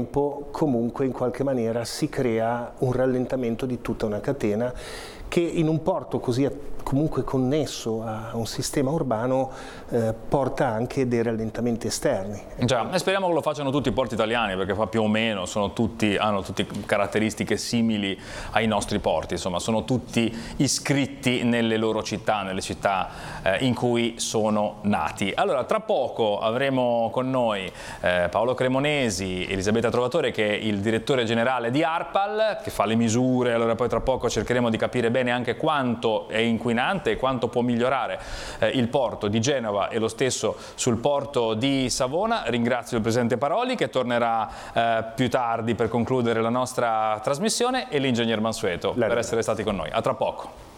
tempo comunque in qualche maniera si crea un rallentamento di tutta una catena che in un porto così comunque connesso a un sistema urbano porta anche dei rallentamenti esterni. Già, e speriamo che lo facciano tutti i porti italiani, perché fa più o meno, hanno tutti caratteristiche simili ai nostri porti, insomma sono tutti iscritti nelle loro città, nelle città in cui sono nati. Allora, tra poco avremo con noi Paolo Cremonesi, Elisabetta Trovatore, che è il direttore generale di ARPAL, che fa le misure. Allora poi tra poco cercheremo di capire bene anche quanto è inquinante e quanto può migliorare il porto di Genova e lo stesso sul porto di Savona. Ringrazio il presidente Paroli, che tornerà più tardi per concludere la nostra trasmissione, e l'ingegner Mansueto per essere stati con noi. A tra poco.